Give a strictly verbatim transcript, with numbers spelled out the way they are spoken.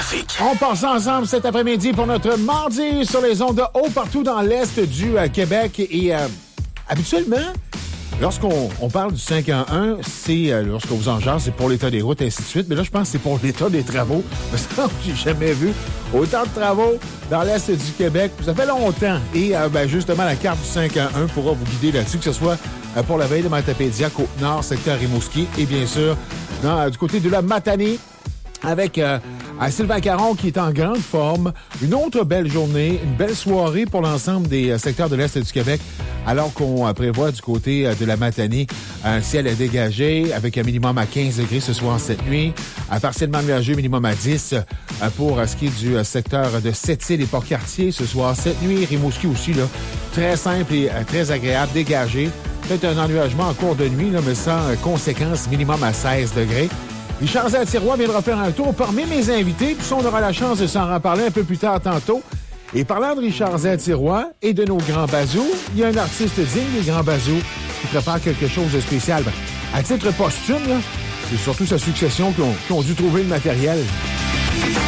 trafic. On passe ensemble cet après-midi pour notre mardi sur les ondes de haut partout dans l'Est du euh, Québec. Et euh, habituellement, lorsqu'on on parle du cinq un un, c'est, euh, lorsqu'on vous en jase, c'est pour l'état des routes et ainsi de suite. Mais là, je pense que c'est pour l'état des travaux. Parce que j'ai jamais vu autant de travaux dans l'Est du Québec. Ça fait longtemps. Et euh, ben, justement, la carte du cinq un un pourra vous guider là-dessus, que ce soit euh, pour la veille de Matapédia, Côte-Nord, secteur Rimouski, et bien sûr, dans, euh, du côté de la Matanie, avec euh, Sylvain Caron qui est en grande forme. Une autre belle journée, une belle soirée pour l'ensemble des euh, secteurs de l'Est du Québec, alors qu'on euh, prévoit du côté euh, de la Matanie un ciel dégagé avec un minimum à quinze degrés ce soir, cette nuit, un partiellement nuageux, minimum à dix euh, pour euh, ce qui est du euh, secteur de Sept-Îles et Port-Cartier ce soir, cette nuit. Rimouski aussi, là, très simple et euh, très agréable, dégagé. Peut-être un ennuagement en cours de nuit, là, mais sans euh, conséquence, minimum à seize degrés. Richard Zatirois viendra faire un tour parmi mes invités, puis on aura la chance de s'en reparler un peu plus tard tantôt. Et parlant de Richard Zatirois et de nos grands bazous, il y a un artiste digne des grands bazous qui prépare quelque chose de spécial. Ben, à titre posthume, là, c'est surtout sa succession qui ont, qui ont dû trouver le matériel.